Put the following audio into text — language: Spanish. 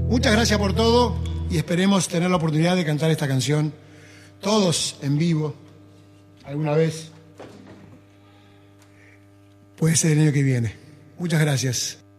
Muchas gracias por todo y esperemos tener la oportunidad de cantar esta canción todos en vivo alguna vez. Puede ser el año que viene. Muchas gracias.